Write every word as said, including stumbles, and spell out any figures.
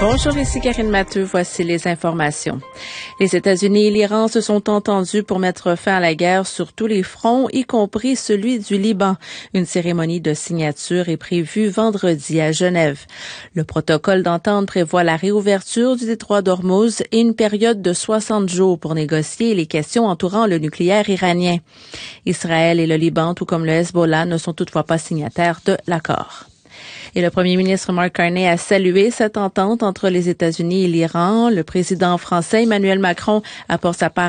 Bonjour, ici Karine Matteux. Voici les informations. Les États-Unis et l'Iran se sont entendus pour mettre fin à la guerre sur tous les fronts, y compris celui du Liban. Une cérémonie de signature est prévue vendredi à Genève. Le protocole d'entente prévoit la réouverture du détroit d'Ormuz et une période de soixante jours pour négocier les questions entourant le nucléaire iranien. Israël et le Liban, tout comme le Hezbollah, ne sont toutefois pas signataires de l'accord. Et le premier ministre Mark Carney a salué cette entente entre les États-Unis et l'Iran. Le président français Emmanuel Macron apporte sa part